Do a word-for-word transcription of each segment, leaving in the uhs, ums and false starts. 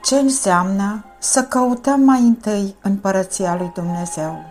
Ce înseamnă să căutăm mai întâi împărăția lui Dumnezeu?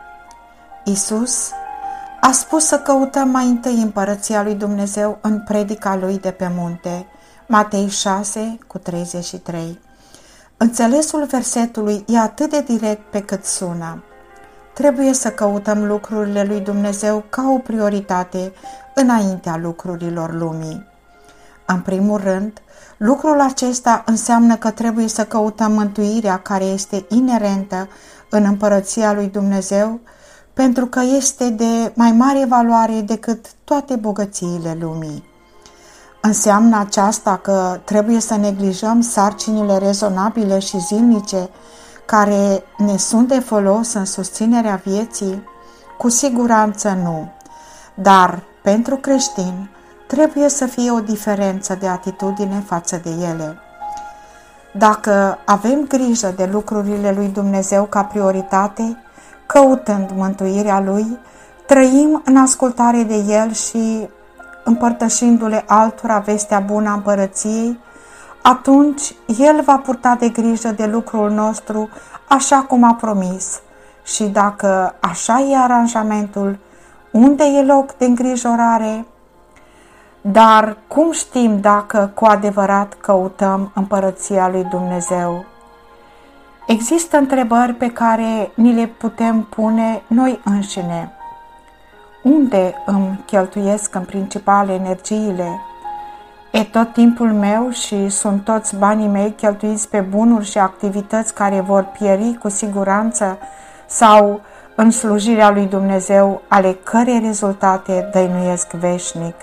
Iisus a spus să căutăm mai întâi împărăția lui Dumnezeu în predica lui de pe munte, Matei șase cu treizeci și trei. Înțelesul versetului e atât de direct pe cât sună. Trebuie să căutăm lucrurile lui Dumnezeu ca o prioritate înaintea lucrurilor lumii. În primul rând, lucrul acesta înseamnă că trebuie să căutăm mântuirea care este inerentă în împărăția lui Dumnezeu, pentru că este de mai mare valoare decât toate bogățiile lumii. Înseamnă aceasta că trebuie să neglijăm sarcinile rezonabile și zilnice care ne sunt de folos în susținerea vieții? Cu siguranță nu, dar pentru creștini trebuie să fie o diferență de atitudine față de ele. Dacă avem grijă de lucrurile lui Dumnezeu ca prioritate, căutând mântuirea Lui, trăim în ascultare de El și împărtășindu-le altora vestea bună a împărăției, atunci El va purta de grijă de lucrul nostru așa cum a promis. Și dacă așa e aranjamentul, unde e loc de îngrijorare? Dar cum știm dacă cu adevărat căutăm împărăția lui Dumnezeu? Există întrebări pe care ni le putem pune noi înșine. Unde îmi cheltuiesc în principal energiile? E tot timpul meu și sunt toți banii mei cheltuiți pe bunuri și activități care vor pieri cu siguranță sau în slujirea lui Dumnezeu, ale cărei rezultate dăinuiesc veșnic?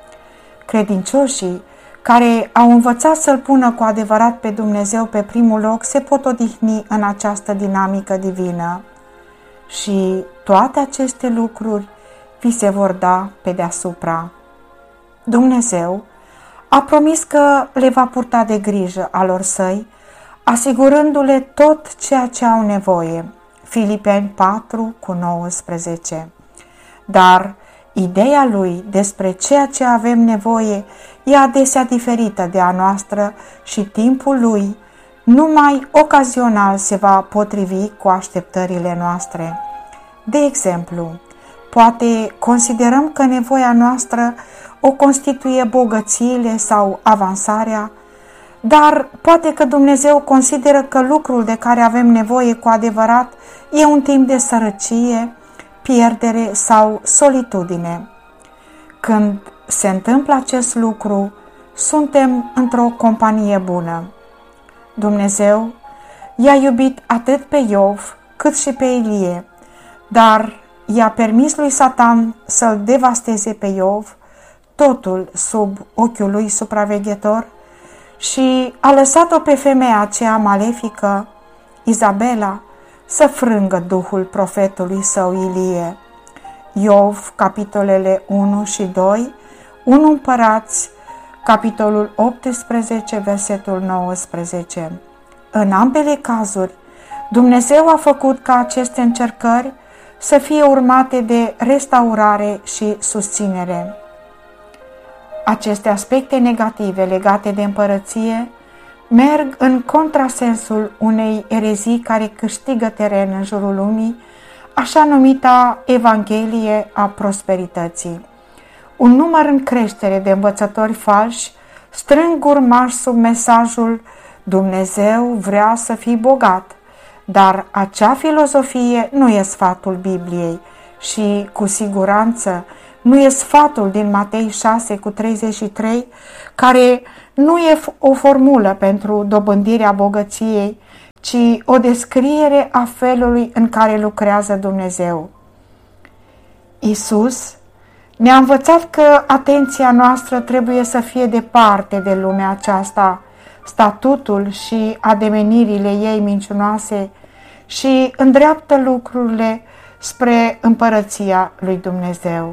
Credincioșii care au învățat să-L pună cu adevărat pe Dumnezeu pe primul loc se pot odihni în această dinamică divină și toate aceste lucruri vi se vor da pe deasupra. Dumnezeu a promis că le va purta de grijă alor săi, asigurându-le tot ceea ce au nevoie. Filipeni patru cu nouăsprezece. Dar ideea lui despre ceea ce avem nevoie e adesea diferită de a noastră și timpul lui numai ocazional se va potrivi cu așteptările noastre. De exemplu, poate considerăm că nevoia noastră o constituie bogățiile sau avansarea, dar poate că Dumnezeu consideră că lucrul de care avem nevoie cu adevărat e un timp de sărăcie, pierdere sau solitudine. Când se întâmplă acest lucru, suntem într-o companie bună. Dumnezeu i-a iubit atât pe Iov cât și pe Ilie, dar i-a permis lui Satan să-l devasteze pe Iov, totul sub ochiul lui supraveghetor, și a lăsat-o pe femeia aceea malefică, Izabela, să frângă duhul profetului său Ilie. Iov, capitolele unu și doi, unu Împărați, capitolul optsprezece, versetul nouăsprezece. În ambele cazuri, Dumnezeu a făcut ca aceste încercări să fie urmate de restaurare și susținere. Aceste aspecte negative legate de împărăție merg în contrasensul unei erezii care câștigă teren în jurul lumii, așa numita Evanghelie a prosperității. Un număr în creștere de învățători falși strâng urmași sub mesajul Dumnezeu vrea să fii bogat, dar acea filozofie nu e sfatul Bibliei și, cu siguranță, nu e sfatul din Matei șase cu treizeci și trei, care nu e o formulă pentru dobândirea bogăției, ci o descriere a felului în care lucrează Dumnezeu. Iisus ne-a învățat că atenția noastră trebuie să fie departe de lumea aceasta, statutul și ademenirile ei mincinoase, și îndreaptă lucrurile spre împărăția lui Dumnezeu.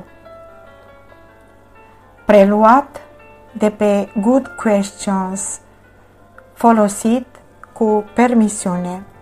Preluat de pe Good Questions, folosit cu permisiune.